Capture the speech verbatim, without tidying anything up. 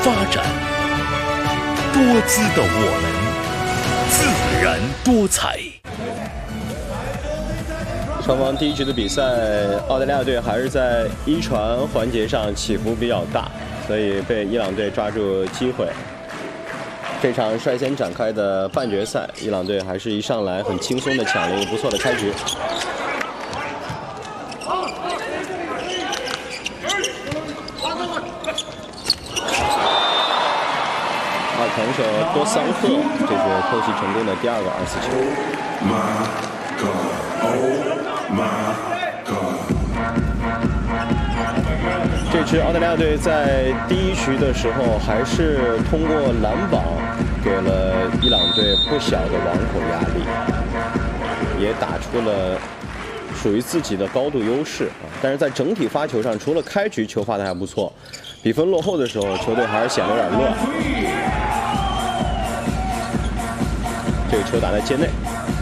发展，多姿的我们，自然多彩。 双方第一局的比赛，澳大利亚队还是在一传环节上起伏比较大，所以被伊朗队抓住机会。这场率先展开的半决赛，伊朗队还是一上来很轻松的抢了一个不错的开局。二传手多桑赫，这是偷袭成功的第二个二次球。这支澳大利亚队在第一局的时候，还是通过拦网给了伊朗队不小的网口压力，也打出了属于自己的高度优势啊。但是在整体发球上，除了开局球发的还不错，比分落后的时候，球队还是显得有点乱。这个球打在界内。